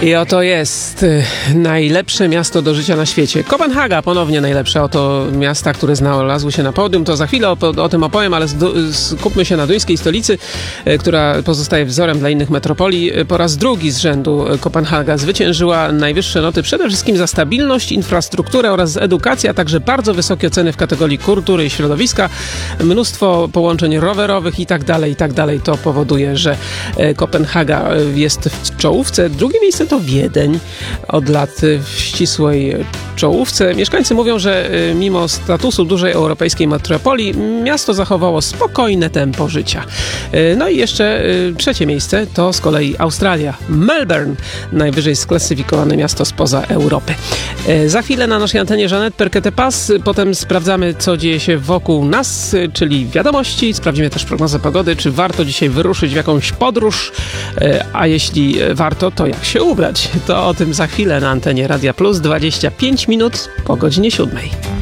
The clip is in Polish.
I oto jest najlepsze miasto do życia na świecie. Kopenhaga, ponownie najlepsze oto miasta, które znalazły się na podium. To za chwilę o tym opowiem, ale skupmy się na duńskiej stolicy, która pozostaje wzorem dla innych metropolii. Po raz drugi z rzędu Kopenhaga zwyciężyła najwyższe noty przede wszystkim za stabilność, infrastrukturę oraz edukację, a także bardzo wysokie oceny w kategorii kultury i środowiska. Mnóstwo połączeń rowerowych i tak dalej. To powoduje, że Kopenhaga jest w czołówce. Drugie miejsce to Wiedeń, od lat w ścisłej czołówce. Mieszkańcy mówią, że mimo statusu dużej europejskiej metropolii miasto zachowało spokojne tempo życia. No i jeszcze trzecie miejsce to z kolei Australia. Melbourne, najwyżej sklasyfikowane miasto spoza Europy. Za chwilę na naszej antenie Jeanette Perquet-Pas, potem sprawdzamy, co dzieje się wokół nas, czyli wiadomości, sprawdzimy też prognozę pogody, czy warto dzisiaj wyruszyć w jakąś podróż, a jeśli warto, to jak się ubrać. To o tym za chwilę na antenie Radia Plus, 25 minut po godzinie 7.